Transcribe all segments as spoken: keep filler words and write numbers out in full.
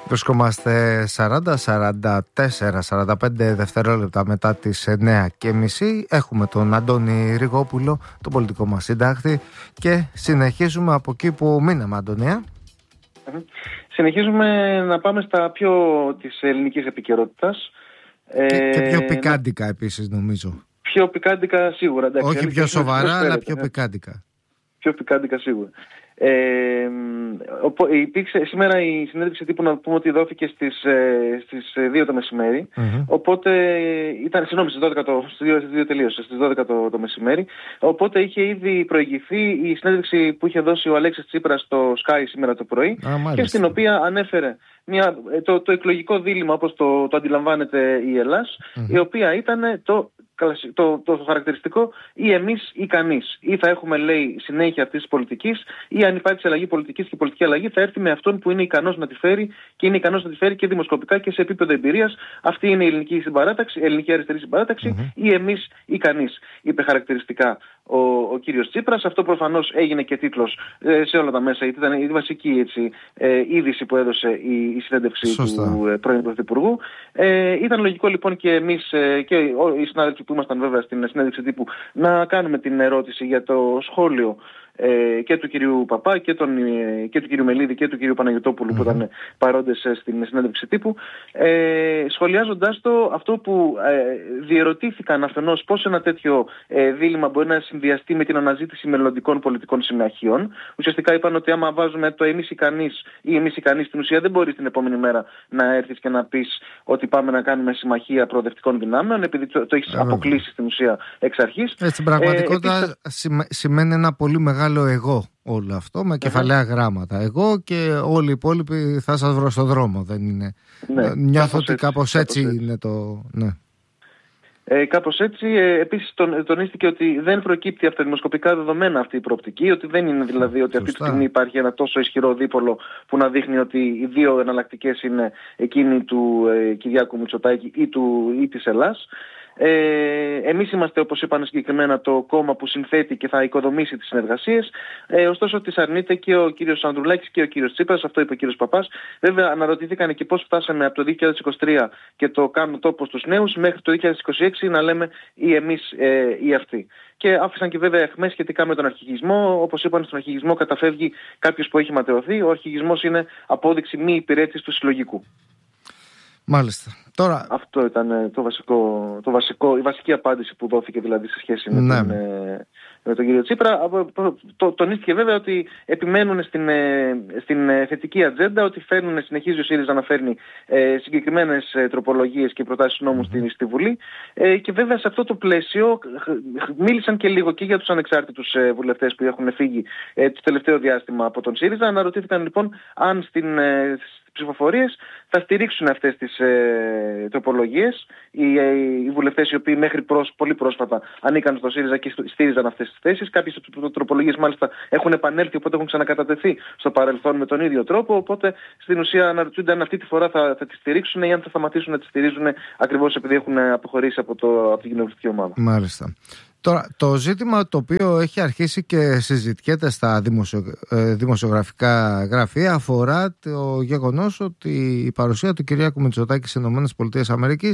Βρισκόμαστε σαράντα, σαράντα τέσσερα, σαράντα πέντε δευτερόλεπτα μετά τις εννιά και μισή. Έχουμε τον Αντώνη Ριγόπουλο, τον πολιτικό μας συντάκτη, και συνεχίζουμε από εκεί που μείναμε, Αντωνία. Συνεχίζουμε να πάμε στα πιο της ελληνικής επικαιρότητας. Και, και πιο πικάντικα ε, επίσης, νομίζω. Πιο πικάντικα σίγουρα. Εντάξει, όχι πιο σοβαρά, αλλά πιο πικάντικα. Πιο πικάντικα σίγουρα. Ε, υπήρξε σήμερα η συνέντευξη τύπου, να πούμε ότι δόθηκε στις, ε, στις δύο το μεσημέρι. Mm-hmm. Οπότε ήταν, συγγνώμη, στις δώδεκα το, στις δύο τελείωσε, στις δώδεκα το, το μεσημέρι. Οπότε είχε ήδη προηγηθεί η συνέντευξη που είχε δώσει ο Αλέξης Τσίπρας στο Sky σήμερα το πρωί, ah, και στην οποία ανέφερε μια, το, το εκλογικό δίλημμα, όπως το, το αντιλαμβάνεται η Ελλάς, mm-hmm. η οποία ήταν το Το, το, το χαρακτηριστικό ή εμείς ή κανείς. Ή θα έχουμε, λέει, συνέχεια αυτής της πολιτικής, ή αν υπάρξει αλλαγή πολιτικής και η πολιτική αλλαγή θα έρθει με αυτόν που είναι ικανός να τη φέρει, και είναι ικανός να τη φέρει και δημοσκοπικά και σε επίπεδο εμπειρίας. Αυτή είναι η ελληνική συμπαράταξη, η ελληνική αριστερή συμπαράταξη, mm-hmm. ή εμείς ή κανείς, είπε χαρακτηριστικά ο, ο κύριος Τσίπρας. Αυτό προφανώς έγινε και τίτλος ε, σε όλα τα μέσα, γιατί ήταν η βασική έτσι, ε, είδηση που έδωσε η, η συνέντευξη Σωστά. του ε, πρώην Πρωθυπουργού. Ε, ήταν λογικό λοιπόν και εμείς ε, και οι συνάδελφοι που ήμασταν βέβαια στην συνέντευξη τύπου να κάνουμε την ερώτηση για το σχόλιο ε, και του κυρίου Παπά και, τον, ε, και του κυρίου Μελίδη και του κυρίου Παναγιωτόπουλου mm-hmm. που ήταν παρόντες ε, στην συνέντευξη τύπου, ε, σχολιάζοντας το αυτό που ε, διερωτήθηκαν αφενός πώς ένα τέτοιο ε, δίλημμα μπορεί να συνδυαστεί με την αναζήτηση μελλοντικών πολιτικών συμμαχιών. Ουσιαστικά είπαν ότι άμα βάζουμε το εμείς ή κανείς ή εμείς ή κανείς, στην ουσία δεν μπορεί την επόμενη μέρα να έρθεις και να πεις ότι πάμε να κάνουμε συμμαχία προοδευτικών δυνάμεων, επειδή το, το έχεις αποκλείσει στην ουσία εξ αρχής. Ε, στην πραγματικότητα ε, επίσης, σημαίνει ένα πολύ μεγάλο εγώ όλο αυτό, με κεφαλαία uh-huh. γράμματα. Εγώ και όλοι οι υπόλοιποι θα σας βρω στον δρόμο, δεν είναι. Ναι, νιώθω ότι κάπως έτσι, έτσι είναι το. Ναι. Ε, κάπως έτσι. Ε, επίσης τον, τονίστηκε ότι δεν προκύπτει από τα δημοσκοπικά δεδομένα αυτή η προοπτική, ότι δεν είναι δηλαδή ότι αυτή τη στιγμή υπάρχει ένα τόσο ισχυρό δίπολο που να δείχνει ότι οι δύο εναλλακτικές είναι εκείνη του ε, Κυριάκου Μητσοτάκη ή, του, ή της Ελλάς. Ε, εμείς είμαστε, όπως είπαν συγκεκριμένα, το κόμμα που συνθέτει και θα οικοδομήσει τις συνεργασίες. Ε, ωστόσο τις αρνείται και ο κύριος Ανδρουλάκης και ο κύριος Τσίπρας, αυτό είπε ο κύριος Παπάς. Βέβαια αναρωτηθήκαν και πώς φτάσαμε από το δύο χιλιάδες είκοσι τρία και το κάνουν τόπο στους νέους μέχρι το δύο χιλιάδες είκοσι έξι να λέμε ή εμείς ε, ή αυτοί. Και άφησαν και βέβαια αιχμές σχετικά με τον αρχηγισμό. Όπως είπαν, στον αρχηγισμό καταφεύγει κάποιος που έχει ματαιωθεί. Ο αρχηγισμός είναι απόδειξη μη υπηρέτησης του συλλογικού. Μάλιστα. Τώρα... Αυτό ήταν το βασικό, το βασικό, η βασική απάντηση που δόθηκε δηλαδή σε σχέση με, ναι. τον, με τον κύριο Τσίπρα. Το, τονίστηκε βέβαια ότι επιμένουν στην, στην θετική ατζέντα, ότι φέρνουν, συνεχίζει ο ΣΥΡΙΖΑ να φέρνει ε, συγκεκριμένες τροπολογίες και προτάσεις νόμου mm-hmm. στη, στη Βουλή. Ε, και βέβαια σε αυτό το πλαίσιο μίλησαν και λίγο και για τους ανεξάρτητους ε, βουλευτές που έχουν φύγει ε, το τελευταίο διάστημα από τον ΣΥΡΙΖΑ. Αναρωτήθηκαν λοιπόν αν στην ε, ψηφοφορίες θα στηρίξουν αυτές τις ε, τροπολογίες οι, ε, οι βουλευτές οι οποίοι μέχρι προς, πολύ πρόσφατα ανήκαν στο ΣΥΡΙΖΑ και στήριζαν αυτές τις θέσεις. Κάποιες τροπολογίες μάλιστα έχουν επανέλθει, οπότε έχουν ξανακατατεθεί στο παρελθόν με τον ίδιο τρόπο, οπότε στην ουσία αναρωτιούνται αν αυτή τη φορά θα, θα τις στηρίξουν ή αν θα σταματήσουν να τις στηρίζουν ακριβώς επειδή έχουν αποχωρήσει από, το, από την κοινοβουλευτική ομάδα. Μάλιστα. Τώρα, το ζήτημα το οποίο έχει αρχίσει και συζητιέται στα δημοσιο... δημοσιογραφικά γραφεία αφορά το γεγονός ότι η παρουσία του Κυριάκου Μητσοτάκη στις ΗΠΑ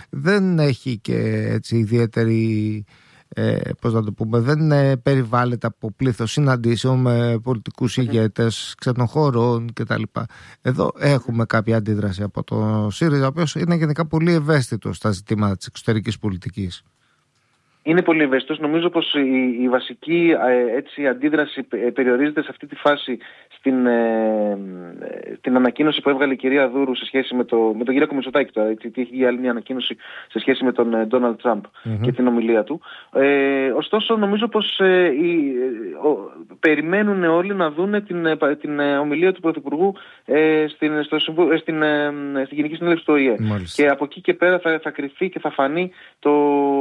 δεν έχει και έτσι ιδιαίτερη, ε, πώς να το πούμε, δεν ε, περιβάλλεται από πλήθος συναντήσεων με πολιτικούς ηγέτες ξένων χωρών κτλ. Εδώ έχουμε κάποια αντίδραση από το ΣΥΡΙΖΑ, ο οποίος είναι γενικά πολύ ευαίσθητος στα ζητήματα της εξωτερικής πολιτικής. Είναι πολύ ευαίσθητος. Νομίζω πως η, η βασική έτσι, αντίδραση περιορίζεται σε αυτή τη φάση στην, ε, την ανακοίνωση που έβγαλε η κυρία Δούρου σε σχέση με, το, με τον Κυριάκο Μητσοτάκη. Τώρα, έτσι, έχει βγει άλλη μια ανακοίνωση σε σχέση με τον Ντόναλντ Τραμπ mm-hmm. και την ομιλία του. Ε, ωστόσο, νομίζω πως ε, η, ο, περιμένουν όλοι να δουν την, την ομιλία του Πρωθυπουργού ε, στην, στο, στην, ε, στην Γενική Συνέλευση του ΟΗΕ. Μάλιστα. Και από εκεί και πέρα θα, θα κρυφθεί και θα φανεί το,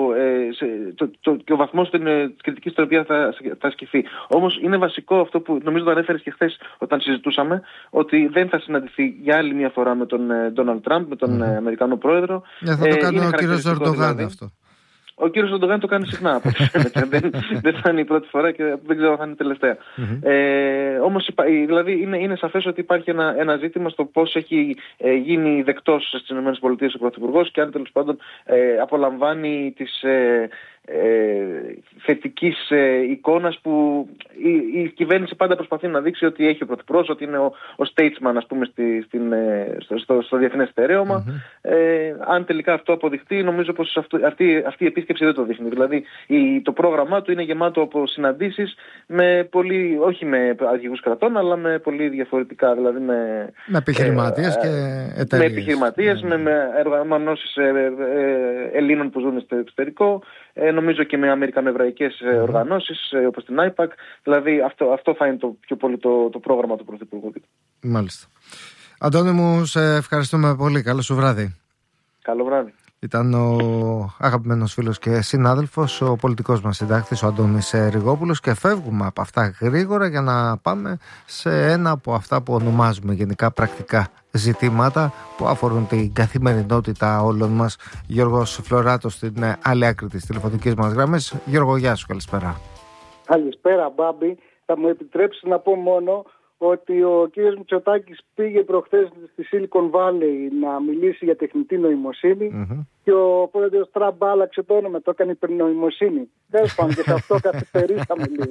ε, σε, το, το, και ο βαθμός της κριτικής στην οποία θα, θα ασκηθεί. Όμως είναι βασικό αυτό που νομίζω το ανέφερες και χθες όταν συζητούσαμε, ότι δεν θα συναντηθεί για άλλη μια φορά με τον Ντόναλντ Τραμπ, με τον mm. Αμερικανό πρόεδρο. Ναι, θα το κάνει ε, ο κύριος Ερντογάν δηλαδή. Αυτό. Ο κύριος Ερντογάν το κάνει συχνά, από ό,τι φαίνεται. δεν, δεν θα είναι η πρώτη φορά και δεν ξέρω αν θα είναι η τελευταία. Mm-hmm. Ε, όμως, δηλαδή, είναι, είναι σαφές ότι υπάρχει ένα, ένα ζήτημα στο πώς έχει ε, γίνει δεκτός στις ΗΠΑ ο Πρωθυπουργός και αν τέλος πάντων ε, απολαμβάνει τις ε, ε, θετικής ε, εικόνας που η, η κυβέρνηση πάντα προσπαθεί να δείξει ότι έχει ο Πρωθυπουργός, ότι είναι ο, ο statesman, ας πούμε, στη, στην, ε, στο, στο, στο διεθνές στερέωμα. Mm-hmm. Ε, αν τελικά αυτό αποδειχτεί, νομίζω πως αυτό, αυτή, αυτή η επίσκεψη δεν το δείχνει. Δηλαδή η, το πρόγραμμά του είναι γεμάτο από συναντήσεις με πολύ, όχι με αρχηγούς κρατών, αλλά με πολύ διαφορετικά. Δηλαδή με, με επιχειρηματίες ε, και εταιρείες. Με επιχειρηματίες, mm-hmm. με, με οργανώσεις ε, ε, Ελλήνων που ζουν στο εξωτερικό, ε, νομίζω και με αμερικανοεβραϊκές mm-hmm. οργανώσεις, ε, όπως την άιπακ. Δηλαδή αυτό, αυτό θα είναι το πιο πολύ το, το πρόγραμμα του Πρωθυπουργού. Μάλιστα. Αντώνη μου, σε ευχαριστούμε πολύ. Καλό σου βράδυ. Καλό βράδυ. Ήταν ο αγαπημένος φίλος και συνάδελφος, ο πολιτικός μας συντάκτης, ο Αντώνης Ριγόπουλος, και φεύγουμε από αυτά γρήγορα για να πάμε σε ένα από αυτά που ονομάζουμε γενικά πρακτικά ζητήματα που αφορούν την καθημερινότητα όλων μας. Γιώργος Φλωράτος στην άλλη άκρη της τηλεφωνικής μας γραμμής. Γιώργο, γεια σου, καλησπέρα. Καλησπέρα, Μπάμπη. Θα μου επιτρέψει να πω μόνο ότι ο κύριος Μητσοτάκης πήγε προχθές στη Silicon Valley να μιλήσει για τεχνητή νοημοσύνη mm-hmm. και ο πρόεδρος Τραμπ άλλαξε το όνομα, το έκανε υπερνοημοσύνη. Τέλος πάντων, και σε αυτό καθυστερήσαμε λίγο.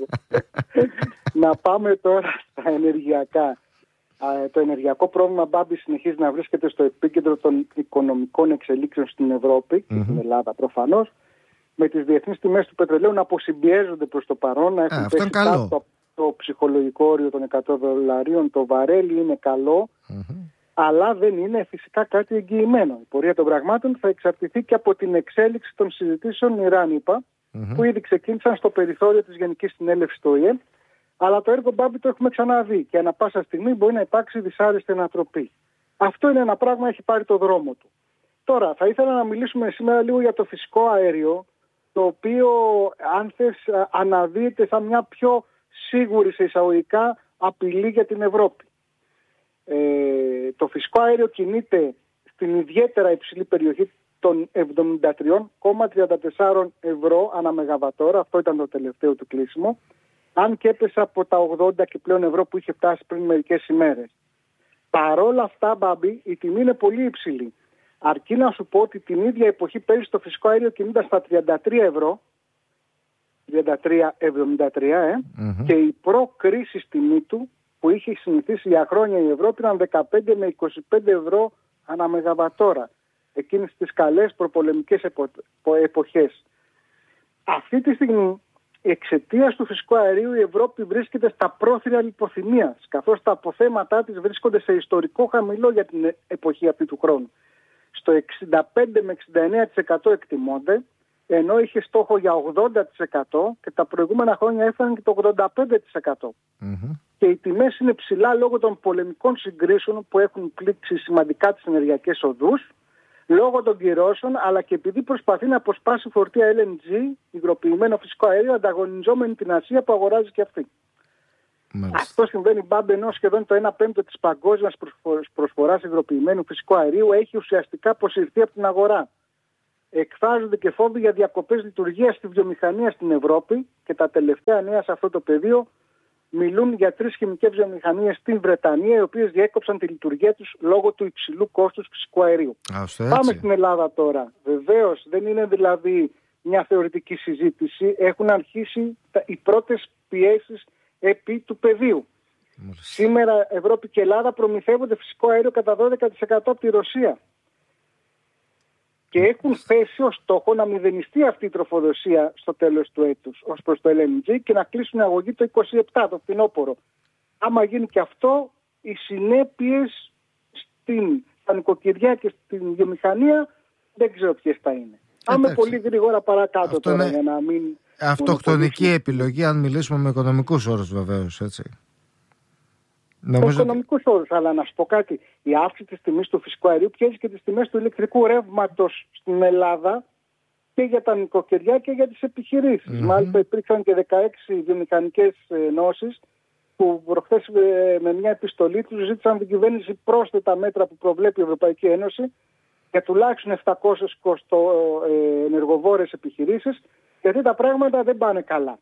Να πάμε τώρα στα ενεργειακά. Το ενεργειακό πρόβλημα, Μπάμπη, συνεχίζει να βρίσκεται στο επίκεντρο των οικονομικών εξελίξεων στην Ευρώπη και mm-hmm. στην Ελλάδα προφανώς, με τις διεθνείς τιμές του πετρελαίου να αποσυμπιέζονται προς το παρόν, να έχουν πέσει κάτω το ψυχολογικό όριο των εκατό δολαρίων. Το βαρέλι είναι καλό, mm-hmm. αλλά δεν είναι φυσικά κάτι εγγυημένο. Η πορεία των πραγμάτων θα εξαρτηθεί και από την εξέλιξη των συζητήσεων Ιράν-ΗΠΑ, mm-hmm. που ήδη ξεκίνησαν στο περιθώριο της Γενικής Συνέλευσης του Ο Ε Ε, αλλά το έργο, Μπάμπη, το έχουμε ξαναδεί και ανά πάσα στιγμή μπορεί να υπάρξει δυσάρεστη ανατροπή. Αυτό είναι ένα πράγμα, έχει πάρει το δρόμο του. Τώρα, θα ήθελα να μιλήσουμε σήμερα λίγο για το φυσικό αέριο, το οποίο, αν θες, αναδύεται σαν μια πιο σίγουρη σε εισαγωγικά απειλή για την Ευρώπη. Ε, το φυσικό αέριο κινείται στην ιδιαίτερα υψηλή περιοχή των εβδομήντα τρία κόμμα τριάντα τέσσερα ευρώ ανά μεγαβατόρα, αυτό ήταν το τελευταίο του κλείσιμο, αν και έπεσε από τα ογδόντα και πλέον ευρώ που είχε φτάσει πριν μερικές ημέρες. Παρόλα αυτά, Μπάμπη, η τιμή είναι πολύ υψηλή. Αρκεί να σου πω ότι την ίδια εποχή πέρυσι το φυσικό αέριο κινούνταν στα τριάντα τρία ευρώ, τριάντα τρία εβδομήντα τρία, ε, mm-hmm. και η προ-κρίσης τιμή του που είχε συνηθίσει για χρόνια η Ευρώπη ήταν δεκαπέντε με είκοσι πέντε ευρώ ανά μεγαβατόρα, εκείνες τις καλές προπολεμικές επο... εποχές. Αυτή τη στιγμή, εξαιτίας του φυσικού αερίου, η Ευρώπη βρίσκεται στα πρόθυρα λιποθυμίας, καθώς τα αποθέματά της βρίσκονται σε ιστορικό χαμηλό για την εποχή αυτή του χρόνου. Στο εξήντα πέντε με εξήντα εννέα τοις εκατό εκτιμώνται, ενώ είχε στόχο για ογδόντα τοις εκατό και τα προηγούμενα χρόνια έφτανε και το ογδόντα πέντε τοις εκατό. Mm-hmm. Και οι τιμές είναι ψηλά λόγω των πολεμικών συγκρίσεων που έχουν πλήξει σημαντικά τις ενεργειακές οδούς, λόγω των κυρώσεων, αλλά και επειδή προσπαθεί να αποσπάσει φορτία Ελ Εν Τζι, υγροποιημένο φυσικό αέριο, ανταγωνιζόμενη την Ασία που αγοράζει και αυτή. Μάλιστα. Αυτό συμβαίνει, Μπάμπη, ενώ σχεδόν το ένα πέμπτο της παγκόσμιας προσφοράς υγροποιημένου φυσικού αερίου έχει ουσιαστικά αποσυρθεί από την αγορά. Εκφράζονται και φόβοι για διακοπές λειτουργίας στη βιομηχανία στην Ευρώπη και τα τελευταία νέα σε αυτό το πεδίο μιλούν για τρεις χημικές βιομηχανίες στην Βρετανία, οι οποίες διέκοψαν τη λειτουργία τους λόγω του υψηλού κόστους φυσικού αερίου. Πάμε στην Ελλάδα τώρα. Βεβαίως δεν είναι δηλαδή μια θεωρητική συζήτηση. Έχουν αρχίσει οι πρώτες πιέσεις επί του πεδίου. Μάλιστα. Σήμερα Ευρώπη και Ελλάδα προμηθεύονται φυσικό αέριο κατά δώδεκα τοις εκατό από τη Ρωσία. Και έχουν θέσει ως στόχο να μηδενιστεί αυτή η τροφοδοσία στο τέλος του έτους ως προς το Ελ Εν Τζι και να κλείσουν αγωγή το είκοσι επτά, το φθινόπωρο. Άμα γίνει και αυτό, οι συνέπειες στην, στα νοικοκυριά και στην βιομηχανία δεν ξέρω ποιες θα είναι. Πάμε πολύ γρήγορα παρακάτω αυτό τώρα είναι... για να μην... Αυτοκτονική επιλογή, αν μιλήσουμε με οικονομικούς όρους βεβαίως, έτσι. Με οικονομικούς όρους, αλλά να σου πω κάτι. Η αύξηση της τιμής του φυσικού αερίου πιέζει και τις τιμές του ηλεκτρικού ρεύματος στην Ελλάδα και για τα νοικοκυριά και για τις επιχειρήσεις. Mm-hmm. Μάλιστα υπήρξαν και δεκαέξι βιομηχανικές ενώσεις που προχθές με μια επιστολή τους ζήτησαν την κυβέρνηση πρόσθετα μέτρα που προβλέπει η Ευρωπαϊκή Ένωση για τουλάχιστον επτακόσιες ενεργοβόρες επιχειρήσεις, γιατί τα πράγματα δεν πάνε καλά.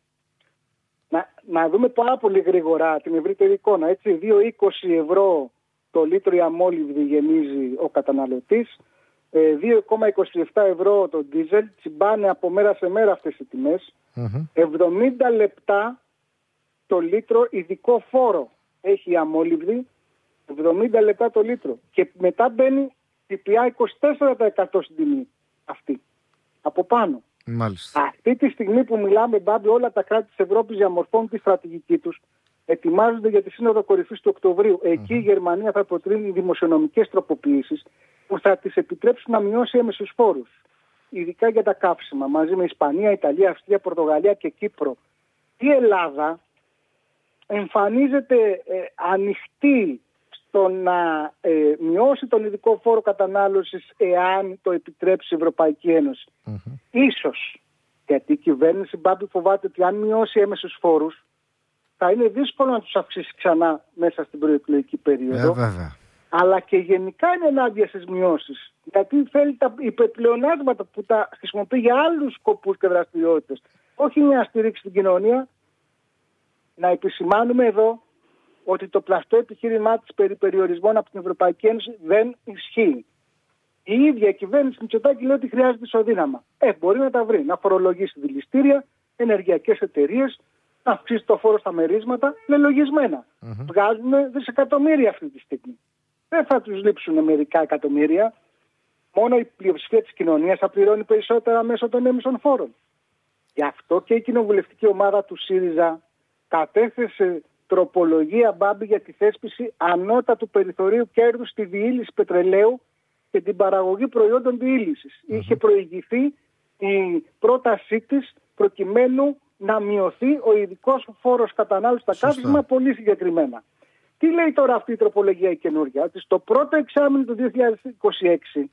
Να, να δούμε πάρα πολύ γρήγορα την ευρύτερη εικόνα. Έτσι, δύο κόμμα είκοσι ευρώ το λίτρο η αμόλυβδη γεμίζει ο καταναλωτής, δύο κόμμα είκοσι επτά ευρώ το ντίζελ, τσιμπάνε από μέρα σε μέρα αυτές οι τιμές, mm-hmm. εβδομήντα λεπτά το λίτρο ειδικό φόρο έχει η αμόλυβδη, εβδομήντα λεπτά το λίτρο. Και μετά μπαίνει ΦΠΑ είκοσι τέσσερα τοις εκατό στην τιμή αυτή, από πάνω. Μάλιστα. Αυτή τη στιγμή που μιλάμε, Μπάμπη, όλα τα κράτη της Ευρώπης διαμορφώνουν τη στρατηγική τους, ετοιμάζονται για τη Σύνοδο Κορυφής του Οκτωβρίου. Εκεί mm-hmm. η Γερμανία θα προτείνει δημοσιονομικές τροποποιήσεις που θα της επιτρέψουν να μειώσει έμεσους φόρους. Ειδικά για τα καύσιμα, μαζί με Ισπανία, Ιταλία, Αυστρία, Πορτογαλία και Κύπρο. Η Ελλάδα εμφανίζεται ε, ανοιχτή στο να ε, μειώσει τον ειδικό φόρο κατανάλωσης εάν το επιτρέψει η Ευρωπαϊκή Ένωση. Mm-hmm. Ίσως, γιατί η κυβέρνηση, Μπάμπη, φοβάται ότι αν μειώσει έμεσους φόρους θα είναι δύσκολο να τους αυξήσει ξανά μέσα στην προεκλογική περίοδο. Yeah, αλλά και γενικά είναι ενάντια στις μειώσεις. Γιατί θέλει τα υπερπλεονάσματα που τα χρησιμοποιεί για άλλους σκοπούς και δραστηριότητες. Όχι για να στηρίξει την κοινωνία. Να επισημάνουμε εδώ ότι το πλαστό επιχείρημά της περί περιορισμών από την Ευρωπαϊκή Ένωση δεν ισχύει. Η ίδια η κυβέρνηση Μητσοτάκη λέει ότι χρειάζεται ισοδύναμα. Ε, μπορεί να τα βρει. Να φορολογήσει δηληστήρια, ενεργειακές εταιρείες, να αυξήσει το φόρο στα μερίσματα, λελογισμένα. Mm-hmm. Βγάζουν δισεκατομμύρια αυτή τη στιγμή. Δεν θα τους λείψουν μερικά εκατομμύρια. Μόνο η πλειοψηφία της κοινωνίας θα πληρώνει περισσότερα μέσω των έμεσων φόρων. Γι' αυτό και η κοινοβουλευτική ομάδα του ΣΥΡΙΖΑ κατέθεσε τροπολογία, Μπάμπη, για τη θέσπιση ανώτατου περιθωρίου κέρδους στη διήλυση πετρελαίου και την παραγωγή προϊόντων διήλυσης. Mm-hmm. Είχε προηγηθεί η πρότασή της προκειμένου να μειωθεί ο ειδικός φόρος κατανάλωσης στα καύσιμα πολύ συγκεκριμένα. Τι λέει τώρα αυτή η τροπολογία η καινούργια? Ότι στο πρώτο εξάμηνο του δύο χιλιάδες είκοσι έξι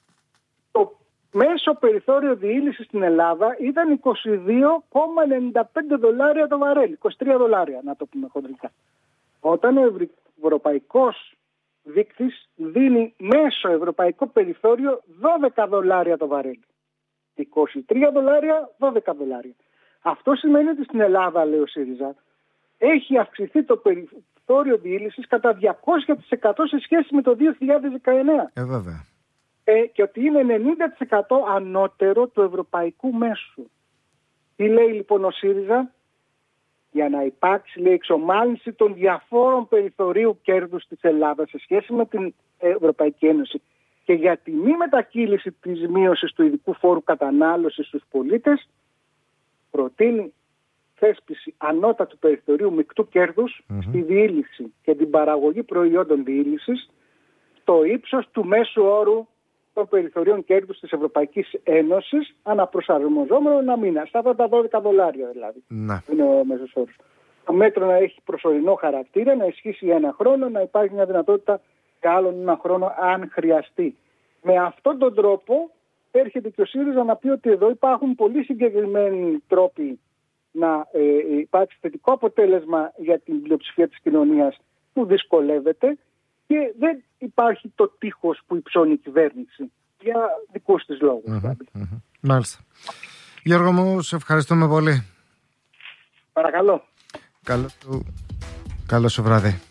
το μέσο περιθώριο διήλυσης στην Ελλάδα ήταν είκοσι δύο κόμμα ενενήντα πέντε δολάρια το βαρέλι, είκοσι τρία δολάρια να το πούμε χοντρικά. Όταν ο ευρωπαϊκός δείκτης δίνει μέσο ευρωπαϊκό περιθώριο δώδεκα δολάρια το βαρέλι. είκοσι τρία δολάρια, δώδεκα δολάρια. Αυτό σημαίνει ότι στην Ελλάδα, λέει ο ΣΥΡΙΖΑ, έχει αυξηθεί το περιθώριο διήλυσης κατά διακόσια τοις εκατό σε σχέση με το δύο χιλιάδες δεκαεννέα. Ε, βέβαια. Ε, και ότι είναι ενενήντα τοις εκατό ανώτερο του ευρωπαϊκού μέσου. Τι λέει λοιπόν ο ΣΥΡΙΖΑ? Για να υπάρξει, λέει, εξομάλυνση των διαφόρων περιθωρίου κέρδους της Ελλάδας σε σχέση με την Ευρωπαϊκή Ένωση και για τη μη μετακύληση της μείωσης του ειδικού φόρου κατανάλωσης στους πολίτες, προτείνει θέσπιση ανώτατου περιθωρίου μεικτού κέρδους mm-hmm. στη διήλυση και την παραγωγή προϊόντων διήλυσης στο ύψος του μέσου όρου των περιθωρίων κέρδους της Ευρωπαϊκής Ένωσης, αναπροσαρμοζόμενο ένα μήνα, στα αυτά τα δώδεκα δολάρια δηλαδή. Να. Είναι ο μέσος όρος. Το μέτρο να έχει προσωρινό χαρακτήρα, να ισχύσει ένα χρόνο, να υπάρχει μια δυνατότητα για άλλον ένα χρόνο αν χρειαστεί. Με αυτόν τον τρόπο έρχεται και ο ΣΥΡΙΖΑ να πει ότι εδώ υπάρχουν πολύ συγκεκριμένοι τρόποι να ε, υπάρξει θετικό αποτέλεσμα για την πλειοψηφία της κοινωνίας που δυσκολεύεται και δεν υπάρχει το τείχος που υψώνει η κυβέρνηση για δικούς της λόγους. Mm-hmm, mm-hmm. Μάλιστα. Γιώργο μου, σε ευχαριστούμε πολύ. Παρακαλώ. Καλό, καλό σου βράδυ.